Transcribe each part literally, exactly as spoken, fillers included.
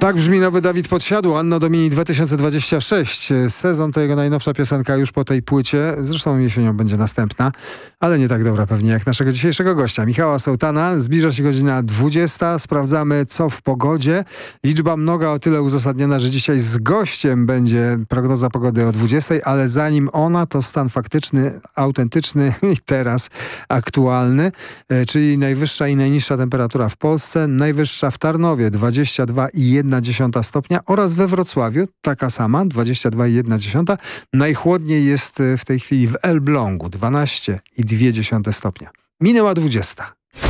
Tak brzmi nowy Dawid Podsiadło, Anno Domini dwa tysiące dwadzieścia sześć. Sezon to jego najnowsza piosenka już po tej płycie. Zresztą jesienią będzie następna, ale nie tak dobra pewnie jak naszego dzisiejszego gościa, Michała Sołtana. Zbliża się godzina dwudziesta. Sprawdzamy, co w pogodzie. Liczba mnoga o tyle uzasadniona, że dzisiaj z gościem będzie prognoza pogody o dwudziestej, ale zanim ona, to stan faktyczny, autentyczny i teraz aktualny, czyli najwyższa i najniższa temperatura w Polsce. Najwyższa w Tarnowie dwadzieścia dwa i jedna dziesiąta stopnia oraz we Wrocławiu taka sama, dwadzieścia dwa i jedna dziesiąta. Najchłodniej jest w tej chwili w Elblągu, dwanaście i dwie dziesiąte stopnia. Minęła dwudziesta.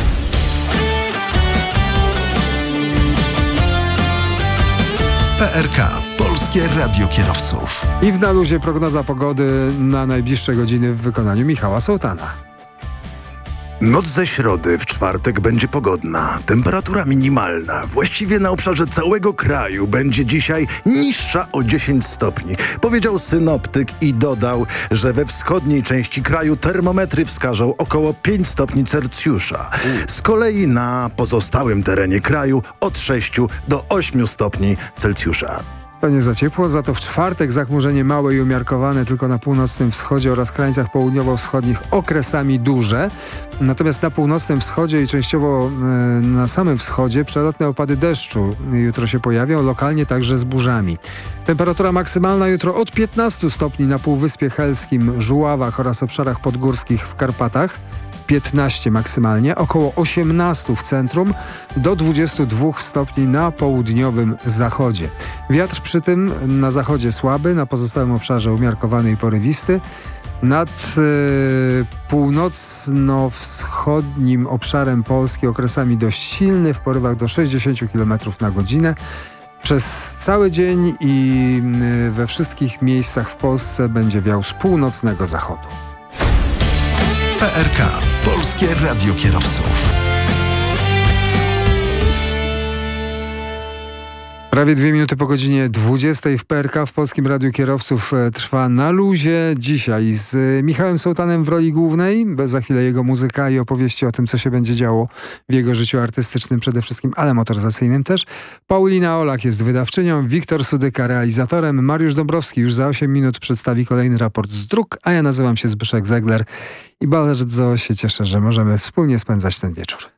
P R K. Polskie Radio Kierowców. I w Na luzie prognoza pogody na najbliższe godziny w wykonaniu Michała Sołtana. Noc ze środy w czwartek będzie pogodna. Temperatura minimalna, właściwie na obszarze całego kraju, będzie dzisiaj niższa o dziesięć stopni. Powiedział synoptyk i dodał, że we wschodniej części kraju termometry wskażą około pięć stopni Celsjusza. Z kolei na pozostałym terenie kraju od sześciu do ośmiu stopni Celsjusza. To nie za ciepło, za to w czwartek zachmurzenie małe i umiarkowane tylko na północnym wschodzie oraz krańcach południowo-wschodnich okresami duże. Natomiast na północnym wschodzie i częściowo e, na samym wschodzie przelotne opady deszczu jutro się pojawią, lokalnie także z burzami. Temperatura maksymalna jutro od piętnastu stopni na Półwyspie Helskim, Żuławach oraz obszarach podgórskich w Karpatach. piętnaście maksymalnie, około osiemnaście w centrum, do dwudziestu dwóch stopni na południowym zachodzie. Wiatr przy tym na zachodzie słaby, na pozostałym obszarze umiarkowany i porywisty. Nad y, północno-wschodnim obszarem Polski okresami dość silny, w porywach do sześćdziesięciu kilometrów na godzinę. Przez cały dzień i y, we wszystkich miejscach w Polsce będzie wiał z północnego zachodu. P R K. Polskie Radio Kierowców. Prawie dwie minuty po godzinie dwudziestej w P R K w Polskim Radiu Kierowców trwa Na luzie. Dzisiaj z Michałem Sołtanem w roli głównej. Za chwilę jego muzyka i opowieści o tym, co się będzie działo w jego życiu artystycznym przede wszystkim, ale motoryzacyjnym też. Paulina Olach jest wydawczynią, Wiktor Sudyka realizatorem, Mariusz Dąbrowski już za osiem minut przedstawi kolejny raport z dróg, a ja nazywam się Zbyszek Zegler i bardzo się cieszę, że możemy wspólnie spędzać ten wieczór.